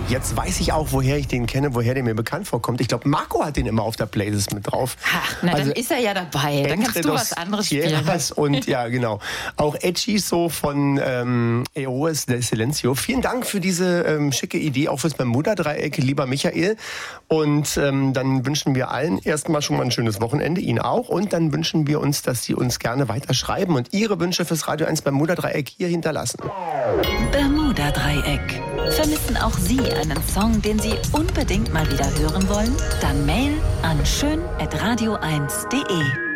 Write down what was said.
jetzt weiß ich auch, woher ich den kenne, woher der mir bekannt vorkommt. Ich glaube, Marco hat den immer auf der Playlist mit drauf. Ach, na, dann ist er ja dabei. Dann kannst du was anderes spielen. Und ja, genau. Auch Hechizo von Eroes del Silencio. Vielen Dank für diese schicke Idee, auch fürs Bermuda-Dreieck, lieber Michael. Und dann wünschen wir allen erstmal schon mal ein schönes Wochenende, Ihnen auch. Und dann wünschen wir uns, dass Sie uns gerne weiter schreiben und Ihre Wünsche fürs Radio 1 Bermuda-Dreieck hier hinterlassen. Bermuda-Dreieck. Vermissen auch Sie einen Song, den Sie unbedingt mal wieder hören wollen? Dann Mail an schön@radio1.de.